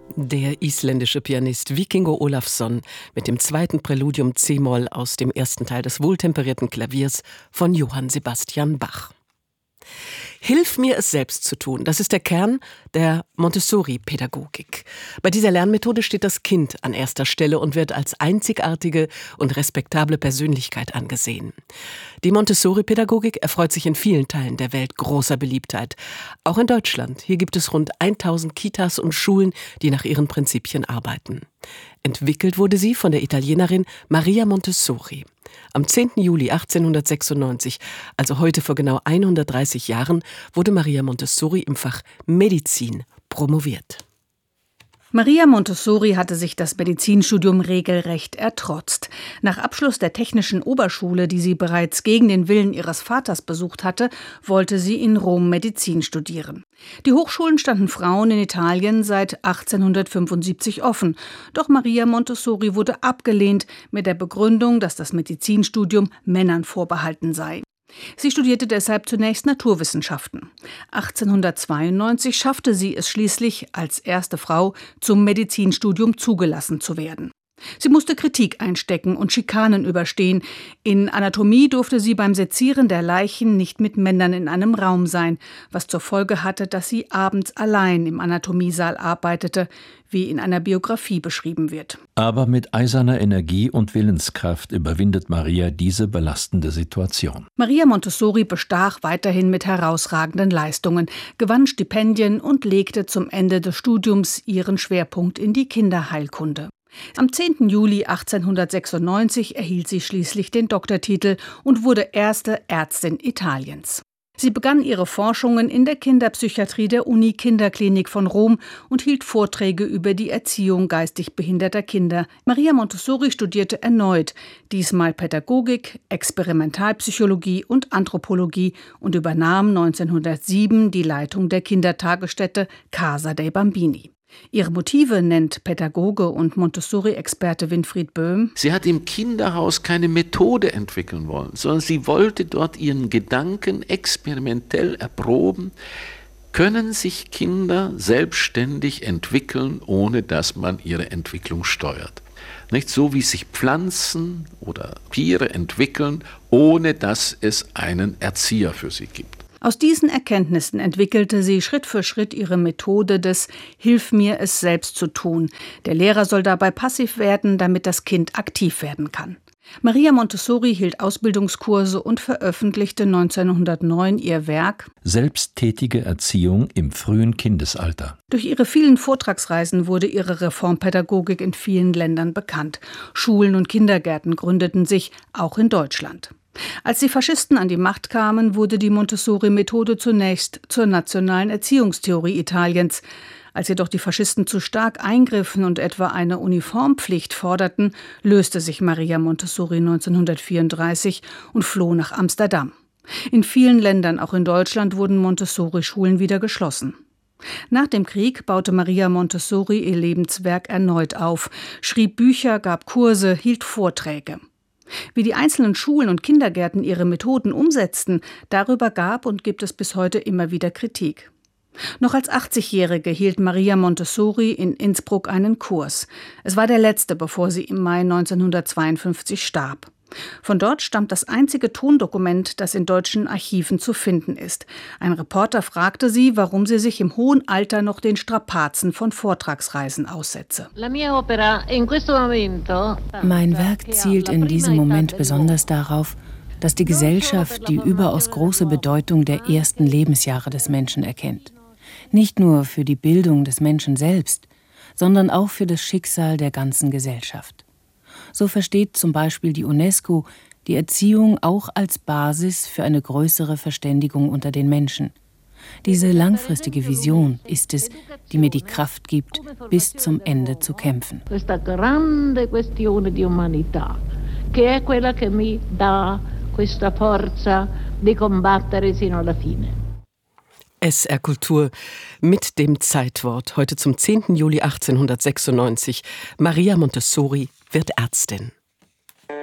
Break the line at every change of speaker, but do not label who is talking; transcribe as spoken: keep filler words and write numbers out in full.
Der isländische Pianist Víkingur Ólafsson mit dem zweiten Präludium C-Moll aus dem ersten Teil des wohltemperierten Klaviers von Johann Sebastian Bach. Hilf mir, es selbst zu tun. Das ist der Kern der Montessori-Pädagogik. Bei dieser Lernmethode steht das Kind an erster Stelle und wird als einzigartige und respektable Persönlichkeit angesehen. Die Montessori-Pädagogik erfreut sich in vielen Teilen der Welt großer Beliebtheit. Auch in Deutschland. Hier gibt es rund tausend Kitas und Schulen, die nach ihren Prinzipien arbeiten. Entwickelt wurde sie von der Italienerin Maria Montessori. Am zehnten Juli achtzehnhundertsechsundneunzig, also heute vor genau hundertdreißig Jahren, wurde Maria Montessori im Fach Medizin promoviert.
Maria Montessori hatte sich das Medizinstudium regelrecht ertrotzt. Nach Abschluss der Technischen Oberschule, die sie bereits gegen den Willen ihres Vaters besucht hatte, wollte sie in Rom Medizin studieren. Die Hochschulen standen Frauen in Italien seit achtzehnhundertfünfundsiebzig offen. Doch Maria Montessori wurde abgelehnt mit der Begründung, dass das Medizinstudium Männern vorbehalten sei. Sie studierte deshalb zunächst Naturwissenschaften. achtzehnhundertzweiundneunzig schaffte sie es schließlich, als erste Frau zum Medizinstudium zugelassen zu werden. Sie musste Kritik einstecken und Schikanen überstehen. In Anatomie durfte sie beim Sezieren der Leichen nicht mit Männern in einem Raum sein, was zur Folge hatte, dass sie abends allein im Anatomiesaal arbeitete, wie in einer Biografie beschrieben wird.
Aber mit eiserner Energie und Willenskraft überwindet Maria diese belastende Situation.
Maria Montessori bestach weiterhin mit herausragenden Leistungen, gewann Stipendien und legte zum Ende des Studiums ihren Schwerpunkt in die Kinderheilkunde. Am zehnten Juli achtzehnhundertsechsundneunzig erhielt sie schließlich den Doktortitel und wurde erste Ärztin Italiens. Sie begann ihre Forschungen in der Kinderpsychiatrie der Uni-Kinderklinik von Rom und hielt Vorträge über die Erziehung geistig behinderter Kinder. Maria Montessori studierte erneut, diesmal Pädagogik, Experimentalpsychologie und Anthropologie und übernahm neunzehnhundertsieben die Leitung der Kindertagesstätte Casa dei Bambini. Ihre Motive nennt Pädagoge und Montessori-Experte Winfried Böhm.
Sie hat im Kinderhaus keine Methode entwickeln wollen, sondern sie wollte dort ihren Gedanken experimentell erproben. Können sich Kinder selbstständig entwickeln, ohne dass man ihre Entwicklung steuert? Nicht so, wie sich Pflanzen oder Tiere entwickeln, ohne dass es einen Erzieher für sie gibt.
Aus diesen Erkenntnissen entwickelte sie Schritt für Schritt ihre Methode des Hilf mir, es selbst zu tun. Der Lehrer soll dabei passiv werden, damit das Kind aktiv werden kann. Maria Montessori hielt Ausbildungskurse und veröffentlichte neunzehnhundertneun ihr Werk
Selbsttätige Erziehung im frühen Kindesalter.
Durch ihre vielen Vortragsreisen wurde ihre Reformpädagogik in vielen Ländern bekannt. Schulen und Kindergärten gründeten sich, auch in Deutschland. Als die Faschisten an die Macht kamen, wurde die Montessori-Methode zunächst zur nationalen Erziehungstheorie Italiens. Als jedoch die Faschisten zu stark eingriffen und etwa eine Uniformpflicht forderten, löste sich Maria Montessori neunzehnhundertvierunddreißig und floh nach Amsterdam. In vielen Ländern, auch in Deutschland, wurden Montessori-Schulen wieder geschlossen. Nach dem Krieg baute Maria Montessori ihr Lebenswerk erneut auf, schrieb Bücher, gab Kurse, hielt Vorträge. Wie die einzelnen Schulen und Kindergärten ihre Methoden umsetzten, darüber gab und gibt es bis heute immer wieder Kritik. Noch als achtzigjährige hielt Maria Montessori in Innsbruck einen Kurs. Es war der letzte, bevor sie im Mai neunzehnhundertzweiundfünfzig starb. Von dort stammt das einzige Tondokument, das in deutschen Archiven zu finden ist. Ein Reporter fragte sie, warum sie sich im hohen Alter noch den Strapazen von Vortragsreisen aussetze.
Mein Werk zielt in diesem Moment besonders darauf, dass die Gesellschaft die überaus große Bedeutung der ersten Lebensjahre des Menschen erkennt. Nicht nur für die Bildung des Menschen selbst, sondern auch für das Schicksal der ganzen Gesellschaft. So versteht zum Beispiel die UNESCO die Erziehung auch als Basis für eine größere Verständigung unter den Menschen. Diese langfristige Vision ist es, die mir die Kraft gibt, bis zum Ende zu kämpfen.
Questa grande questione di umanità, che è quella che mi dà questa forza di combattere sino alla fine.
S R Kultur mit dem Zeitwort. Heute zum zehnten Juli achtzehnhundertsechsundneunzig. Maria Montessori wird Ärztin.